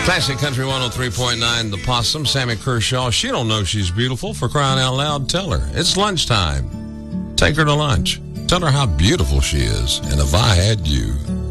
Classic Country 103.9, The Possum, Sammy Kershaw. She don't know she's beautiful. For crying out loud, tell her. It's lunchtime. Take her to lunch. Tell her how beautiful she is. And if I had you...